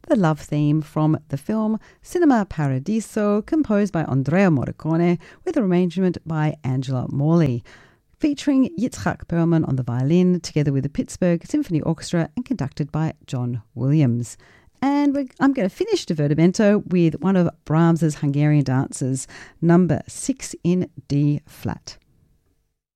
the love theme from the film Cinema Paradiso, composed by Andrea Morricone, with arrangement by Angela Morley, featuring Yitzhak Perlman on the violin, together with the Pittsburgh Symphony Orchestra and conducted by John Williams. And I'm going to finish Divertimento with one of Brahms's Hungarian dances, number 6 in D flat.